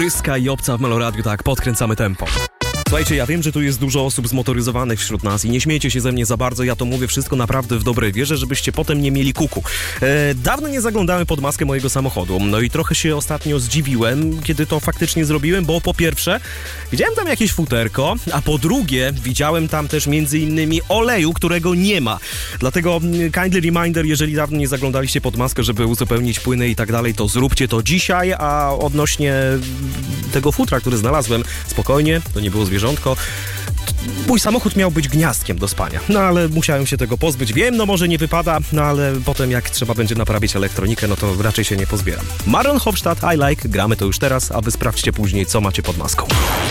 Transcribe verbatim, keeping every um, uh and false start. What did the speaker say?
Pryska i Obca w Meloradiu, tak, podkręcamy tempo. Słuchajcie, ja wiem, że tu jest dużo osób zmotoryzowanych wśród nas i nie śmiejcie się ze mnie za bardzo, ja to mówię wszystko naprawdę w dobrej wierze, żebyście potem nie mieli kuku. E, dawno nie zaglądałem pod maskę mojego samochodu, no i trochę się ostatnio zdziwiłem, kiedy to faktycznie zrobiłem, bo po pierwsze widziałem tam jakieś futerko, a po drugie widziałem tam też między innymi oleju, którego nie ma. Dlatego kindly reminder, jeżeli dawno nie zaglądaliście pod maskę, żeby uzupełnić płyny i tak dalej, to zróbcie to dzisiaj, a odnośnie tego futra, który znalazłem, spokojnie, to nie było zwierzątko. Mój samochód miał być gniazdkiem do spania, no ale musiałem się tego pozbyć. Wiem, no może nie wypada, no ale potem jak trzeba będzie naprawić elektronikę, no to raczej się nie pozbieram. Maron Hofstadt, I Like, gramy to już teraz, a wy sprawdźcie później, co macie pod maską.